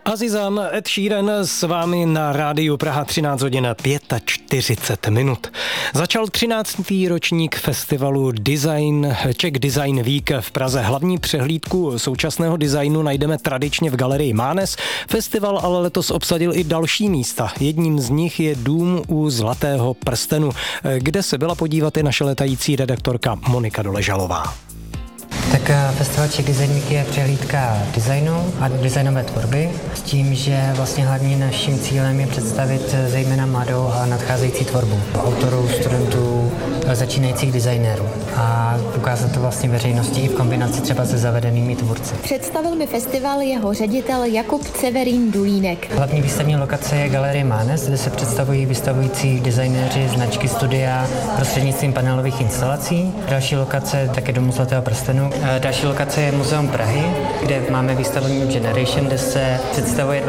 Azizan, Ed Sheeran s vámi na rádiu Praha 13 hodin 45 minut. Začal 13. ročník festivalu Czech Design Week v Praze. Hlavní přehlídku současného designu najdeme tradičně v galerii Mánes. Festival ale letos obsadil i další místa. Jedním z nich je dům u Zlatého prstenu, kde se byla podívat i naše letající redaktorka Monika Doležalová. Tak festival Czech Design Week je přehlídka designu a designové tvorby s tím, že vlastně hlavně naším cílem je představit zejména mladou a nadcházející tvorbu autorů, studentů, začínajících designérů a ukázat to vlastně veřejnosti i v kombinaci třeba se zavedenými tvůrci. Představil mi festival jeho ředitel Jakub Severín Dulínek. Hlavní výstavní lokace je galerie Mánes, kde se představují vystavující designéři značky studia prostřednictvím panelových instalací. Další lokace také Domu Zlatého prstenu. Další lokace je Muzeum Prahy, kde máme výstavu Generation, kde se představuje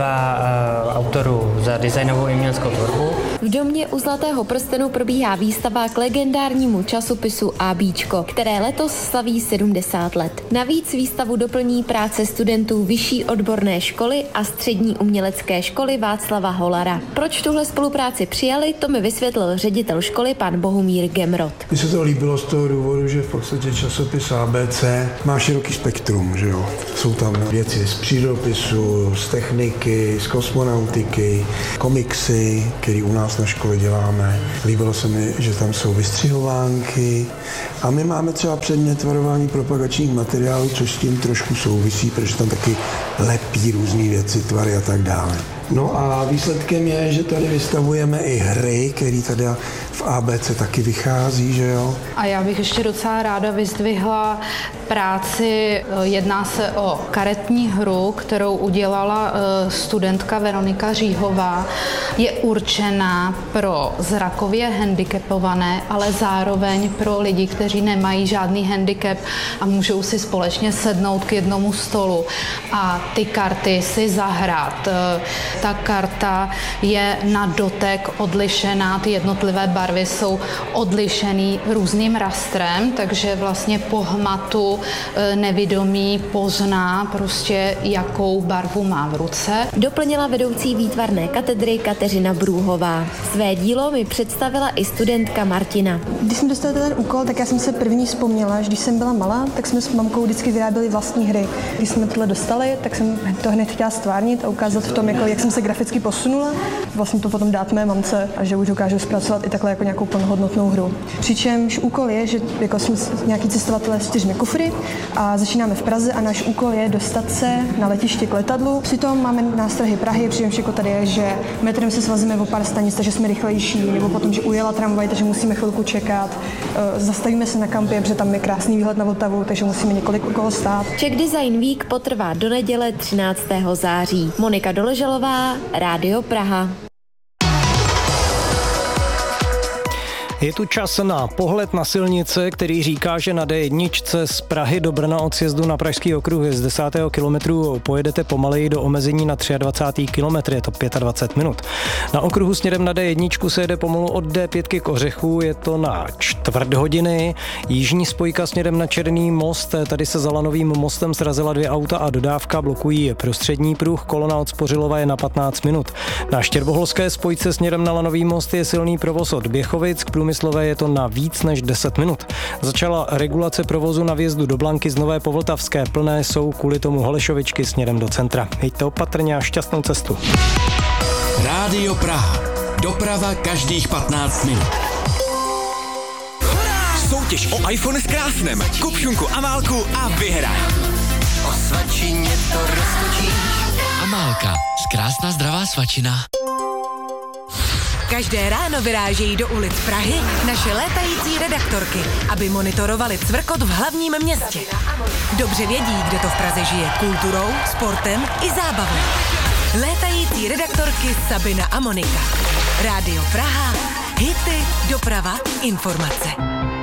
22 autorů za designovou i uměleckou tvorbu. V domě u Zlatého prstenu probíhá výstava k legendárnímu časopisu ABčko, které letos slaví 70 let. Navíc výstavu doplní práce studentů Vyšší odborné školy a Střední umělecké školy Václava Holara. Proč tuhle spolupráci přijali, to mi vysvětlil ředitel školy pan Bohumír Gemrot. Mně se to líbilo z toho důvodu, že v podstatě časopis ABC má široký spektrum, že jo. Jsou tam věci z přírodopisu, z techniky, z kosmonautiky, komiksy, které u nás na škole děláme. Líbilo se mi, že tam jsou vystřihovánky a my máme třeba předmět tvarování propagačních materiálů, což s tím trošku souvisí, protože tam taky lepí různé věci, tvary a tak dále. No a výsledkem je, že tady vystavujeme i hry, které tady v ABC taky vychází, že jo. A já bych ještě docela ráda vyzdvihla práci, jedná se o karetní hru, kterou udělala studentka Veronika Říhová. Je určená pro zrakově handicapované, ale zároveň pro lidi, kteří nemají žádný handicap a můžou si společně sednout k jednomu stolu a ty karty si zahrát. Ta karta je na dotek odlišená, ty jednotlivé barvy jsou odlišený různým rastrem, takže vlastně po hmatu nevidomý pozná prostě, jakou barvu má v ruce. Doplnila vedoucí výtvarné katedry Kateřina Brůhová. Své dílo mi představila i studentka Martina. Když jsem dostala ten úkol, tak já jsem se první vzpomněla, že když jsem byla malá, tak jsme s mamkou vždycky vyráběli vlastní hry. Když jsme tohle dostali, tak jsem to hned chtěla stvárnit a ukázat v tom, jak jsem se graficky posunula. Vlastně to potom dát mé mamce a že už dokážu zpracovat i takhle jako nějakou plnohodnotnou hru. Přičemž úkol je, že jako jsme nějaký cestovatelé s 4 kufry a začínáme v Praze a náš úkol je dostat se na letiště k letadlu. Přitom máme nástrahy Prahy, přičemž jako tady je, že metrem se svazíme o pár stanic, takže jsme rychlejší, nebo potom, že ujela tramvaj, takže musíme chvilku čekat. Zastavíme se na kampě, protože tam je krásný výhled na Vltavu, takže musíme několik okolo stát. Czech Design Week potrvá do neděle 13. září. Monika Doležalová, Rádio Praha. Je tu čas na pohled na silnice, který říká, že na D1 z Prahy do Brna od sjezdu na Pražský okruh z 10. kilometru pojedete pomaleji do omezení na 23. kilometr, je to 25 minut. Na okruhu směrem na D1 se jede pomalu od D5 k Ořechu, je to na čtvrt hodiny. Jižní spojka směrem na Černý most, tady se za Lanovým mostem srazila 2 auta a dodávka blokují prostřední pruh, kolona od Spořilova je na 15 minut. Na Štěrboholské spojce směrem na Lanový most je silný provoz od Běchovic k Průmyslové, je to na víc než 10 minut. Začala regulace provozu na vjezdu do Blanky z Nové Povltavské, plné jsou kvůli tomu Holešovičky směrem do centra. Mějte opatrně a šťastnou cestu. Rádio Praha. Doprava každých 15 minut. Soutěž o iPhone s krásnem. Kup šunku Amálku a vyhraj. O svačině to roztočíš. Amálka. Krásná zdravá svačina. Každé ráno vyrážejí do ulic Prahy naše létající redaktorky, aby monitorovali cvrkot v hlavním městě. Dobře vědí, kde to v Praze žije kulturou, sportem i zábavou. Létající redaktorky Sabina a Monika. Rádio Praha, hity, doprava, informace.